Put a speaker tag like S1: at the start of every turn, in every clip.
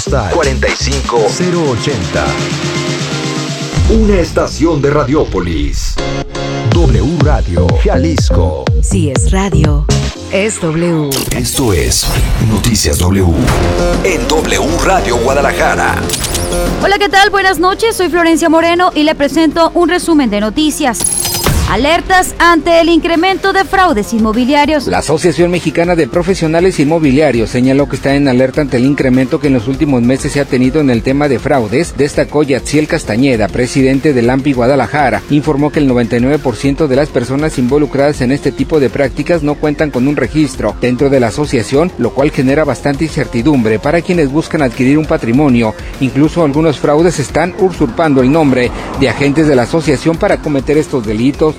S1: 45080. Una estación de Radiópolis. W Radio Jalisco.
S2: Si es radio, es W.
S1: Esto es Noticias W. En W Radio Guadalajara.
S3: Hola, ¿qué tal? Buenas noches, soy Florencia Moreno y le presento un resumen de noticias. Alertas ante el incremento de fraudes inmobiliarios.
S4: La Asociación Mexicana de Profesionales Inmobiliarios señaló que está en alerta ante el incremento que en los últimos meses se ha tenido en el tema de fraudes. Destacó Yatsiel Castañeda, presidente del AMPI Guadalajara. Informó que el 99% de las personas involucradas en este tipo de prácticas no cuentan con un registro dentro de la asociación, lo cual genera bastante incertidumbre para quienes buscan adquirir un patrimonio. Incluso algunos fraudes están usurpando el nombre de agentes de la asociación para cometer estos delitos.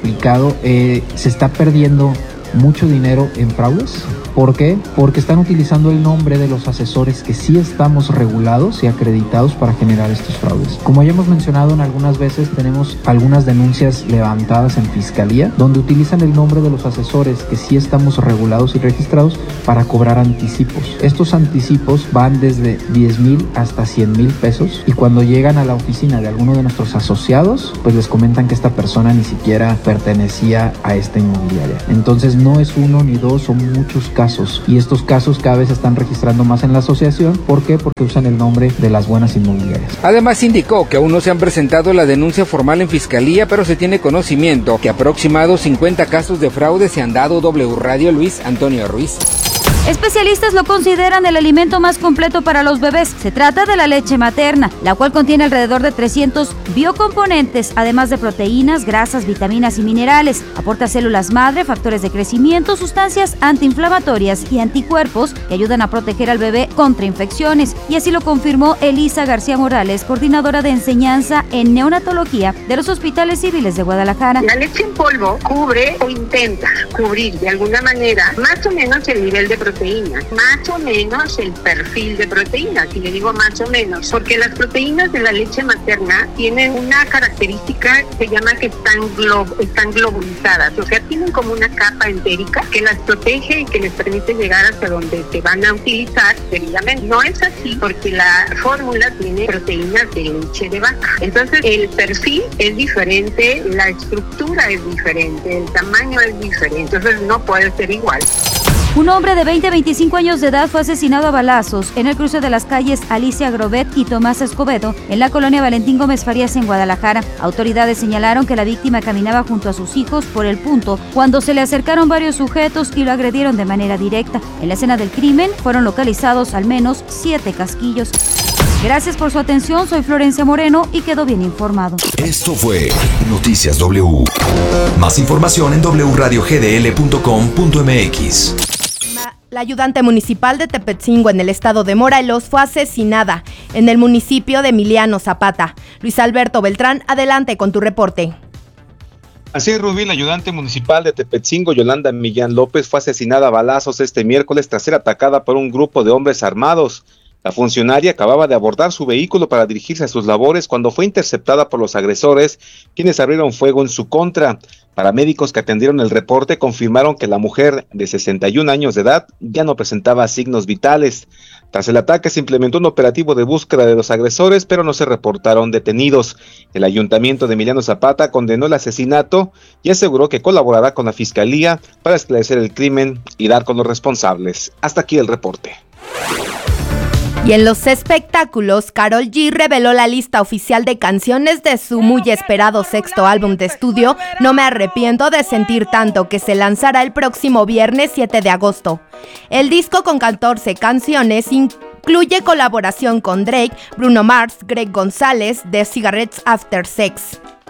S5: Se está perdiendo mucho dinero en fraudes. ¿Por qué? Porque están utilizando el nombre de los asesores que sí estamos regulados y acreditados para generar estos fraudes. Como ya hemos mencionado, en algunas veces tenemos algunas denuncias levantadas en fiscalía donde utilizan el nombre de los asesores que sí estamos regulados y registrados para cobrar anticipos. Estos anticipos van desde 10,000 hasta 100,000 pesos, y cuando llegan a la oficina de alguno de nuestros asociados, pues les comentan que esta persona ni siquiera pertenecía a esta inmobiliaria. Entonces no es uno ni dos, son muchos casos, y estos casos cada vez se están registrando más en la asociación. ¿Por qué? Porque usan el nombre de las buenas inmobiliarias.
S4: Además indicó que aún no se han presentado la denuncia formal en fiscalía, pero se tiene conocimiento que aproximados 50 casos de fraude se han dado. W Radio, Luis Antonio Ruiz.
S3: Especialistas lo consideran el alimento más completo para los bebés. Se trata de la leche materna, la cual contiene alrededor de 300 biocomponentes, además de proteínas, grasas, vitaminas y minerales. Aporta células madre, factores de crecimiento, sustancias antiinflamatorias y anticuerpos que ayudan a proteger al bebé contra infecciones. Y así lo confirmó Elisa García Morales, coordinadora de enseñanza en neonatología de los hospitales civiles de Guadalajara.
S6: La leche en polvo cubre o intenta cubrir de alguna manera más o menos el nivel de proteína, más o menos el perfil de proteínas, y le digo más o menos, porque las proteínas de la leche materna tienen una característica que se llama que están globulizadas, o sea, tienen como una capa entérica que las protege y que les permite llegar hasta donde se van a utilizar debidamente. No es así, porque la fórmula tiene proteínas de leche de vaca. Entonces, el perfil es diferente, la estructura es diferente, el tamaño es diferente, entonces no puede ser igual.
S3: Un hombre de 20 a 25 años de edad fue asesinado a balazos en el cruce de las calles Alicia Grobet y Tomás Escobedo en la colonia Valentín Gómez Farías en Guadalajara. Autoridades señalaron que la víctima caminaba junto a sus hijos por el punto cuando se le acercaron varios sujetos y lo agredieron de manera directa. En la escena del crimen fueron localizados al menos 7 casquillos. Gracias por su atención, soy Florencia Moreno y quedó bien informado.
S1: Esto fue Noticias W. Más información en wradiogdl.com.mx.
S7: La ayudante municipal de Tepetzingo en el estado de Morelos fue asesinada en el municipio de Emiliano Zapata. Luis Alberto Beltrán, adelante con tu reporte.
S8: Así es, Rubí, la ayudante municipal de Tepetzingo, Yolanda Millán López, fue asesinada a balazos este miércoles tras ser atacada por un grupo de hombres armados. La funcionaria acababa de abordar su vehículo para dirigirse a sus labores cuando fue interceptada por los agresores, quienes abrieron fuego en su contra. Paramédicos que atendieron el reporte confirmaron que la mujer de 61 años de edad ya no presentaba signos vitales. Tras el ataque se implementó un operativo de búsqueda de los agresores, pero no se reportaron detenidos. El ayuntamiento de Emiliano Zapata condenó el asesinato y aseguró que colaborará con la fiscalía para esclarecer el crimen y dar con los responsables. Hasta aquí el reporte.
S7: Y en los espectáculos, Karol G reveló la lista oficial de canciones de su muy esperado sexto álbum de estudio, No me arrepiento de sentir tanto, que se lanzará el próximo viernes 7 de agosto. El disco con 14 canciones incluye colaboración con Drake, Bruno Mars, Greg González, The Cigarettes After Sex.